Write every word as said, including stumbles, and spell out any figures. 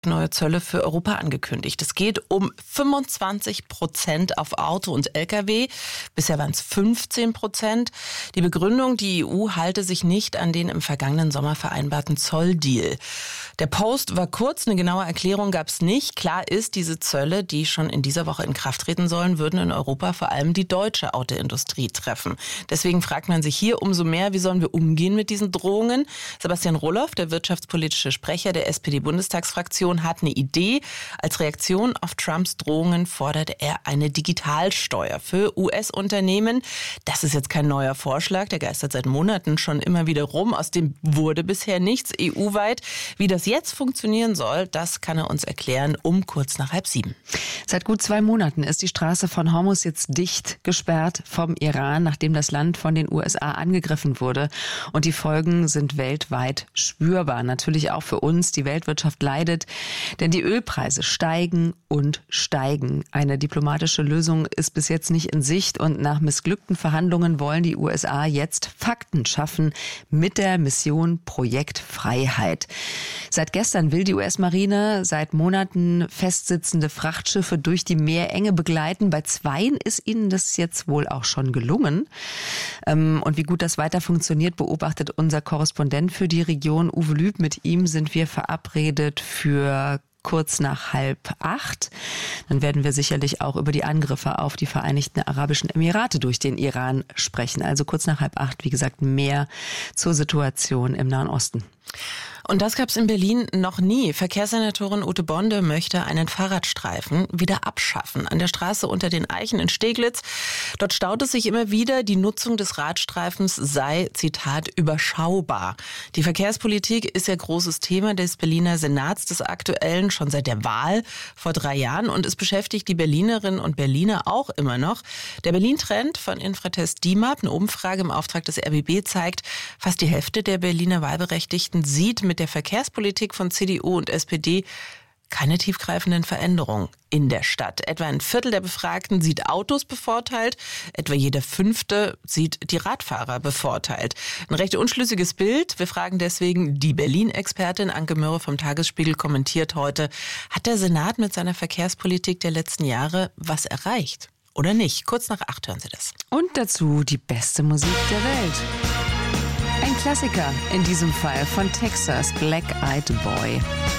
neue Zölle für Europa angekündigt. Es geht um fünfundzwanzig Prozent auf Auto und L K W. Bisher waren es fünfzehn Prozent. Die Begründung, die E U halte sich nicht an den im vergangenen Sommer vereinbarten Zolldeal. Der Post war kurz, eine genaue Erklärung gab es nicht. Klar ist, diese Zölle, die schon in dieser Woche in Kraft treten sollen, würden in Europa vor allem die deutsche Autoindustrie treffen. Deswegen fragt man sich hier umso mehr, wie sollen wir umgehen mit diesen Drohungen? Sebastian Roloff, der wirtschaftspolitische Sprecher der S P D-Bundestagsfraktion, hat eine Idee. Als Reaktion auf Trumps Drohungen fordert er eine Digitalsteuer für U S-Unternehmen. Das ist jetzt kein neuer Vorschlag, der geistert seit Monaten schon immer wieder rum. Aus dem wurde bisher nichts E U-weit. Wie das jetzt funktionieren soll, das kann er uns erklären um kurz nach halb sieben. Seit gut zwei Monaten ist die Straße von Hormuz jetzt dicht gesperrt vom Iran, nachdem das Land von den U S A angegriffen wurde. Und die Folgen sind weltweit spürbar. Natürlich auch für uns. Die Weltwirtschaft leidet, denn die Ölpreise steigen und steigen. Eine diplomatische Lösung ist bis jetzt nicht in Sicht und nach missglückten Verhandlungen wollen die U S A jetzt Fakten schaffen mit der Mission Projekt Freiheit. Seit gestern will die U S-Marine seit Monaten festsitzende Frachtschiffe durch die Meerenge begleiten. Bei zweien ist ihnen das jetzt wohl auch schon gelungen. Und wie gut das weiter funktioniert, beobachtet unser Korrespondent für die Region, Uwe Lüb. Mit ihm sind wir verabredet für kurz nach halb acht. Dann werden wir sicherlich auch über die Angriffe auf die Vereinigten Arabischen Emirate durch den Iran sprechen. Also kurz nach halb acht, wie gesagt, mehr zur Situation im Nahen Osten. Und das gab es in Berlin noch nie. Verkehrssenatorin Ute Bonde möchte einen Fahrradstreifen wieder abschaffen. An der Straße unter den Eichen in Steglitz. Dort staut es sich immer wieder. Die Nutzung des Radstreifens sei, Zitat, überschaubar. Die Verkehrspolitik ist ja großes Thema des Berliner Senats, des Aktuellen, schon seit der Wahl vor drei Jahren. Und es beschäftigt die Berlinerinnen und Berliner auch immer noch. Der Berlin-Trend von Infratest D I M A P, eine Umfrage im Auftrag des R B B, zeigt, fast die Hälfte der Berliner Wahlberechtigten sieht mit der Verkehrspolitik von C D U und S P D keine tiefgreifenden Veränderungen in der Stadt. Etwa ein Viertel der Befragten sieht Autos bevorteilt, etwa jeder Fünfte sieht die Radfahrer bevorteilt. Ein recht unschlüssiges Bild. Wir fragen deswegen die Berlin-Expertin Anke Mörre vom Tagesspiegel, kommentiert heute, hat der Senat mit seiner Verkehrspolitik der letzten Jahre was erreicht? Oder nicht? Kurz nach acht hören Sie das. Und dazu die beste Musik der Welt. Ein Klassiker, in diesem Fall von Texas, Black Eyed Boy.